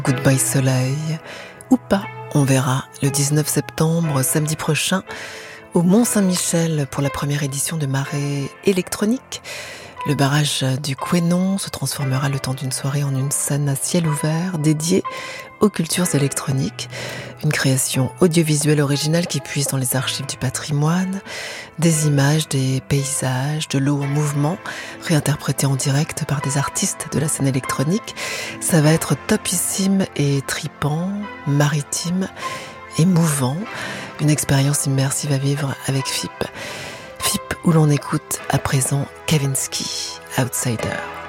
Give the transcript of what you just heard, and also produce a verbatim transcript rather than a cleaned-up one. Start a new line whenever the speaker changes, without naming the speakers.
Goodbye Soleil, ou pas, on verra le dix-neuf septembre, samedi prochain, au Mont-Saint-Michel pour la première édition de Marée électronique. Le barrage du Couesnon se transformera le temps d'une soirée en une scène à ciel ouvert dédiée aux cultures électroniques. Une création audiovisuelle originale qui puise dans les archives du patrimoine, des images, des paysages, de l'eau en mouvement, réinterprétées en direct par des artistes de la scène électronique. Ça va être topissime et tripant, maritime, émouvant. Une expérience immersive à vivre avec F I P. F I P où l'on écoute à présent Kavinsky, Outsider.